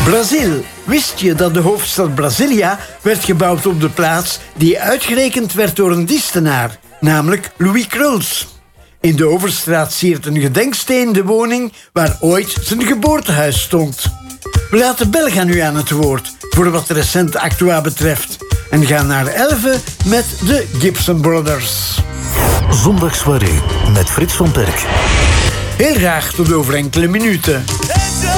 Brazil. Wist je dat de hoofdstad Brasilia werd gebouwd op de plaats die uitgerekend werd door een diestenaar, namelijk Louis Kruls? In de Overstraat siert een gedenksteen de woning waar ooit zijn geboortehuis stond. We laten Belga nu aan het woord voor wat recent actua betreft en gaan naar Elve met de Gibson Brothers. Zondagssoirée met Frits van Perk. Heel graag tot over enkele minuten.